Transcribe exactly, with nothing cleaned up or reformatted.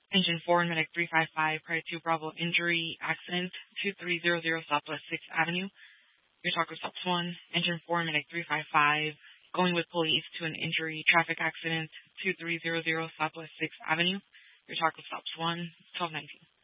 Engine four, Medic three five five, prior to Bravo injury, accident, two three zero zero, Southwest sixth Avenue. Your talk was stops one. Engine four, Medic three five five, going with police to an injury, traffic accident, two three zero zero, Southwest sixth Avenue. Your talk was stops one, twelve nineteen.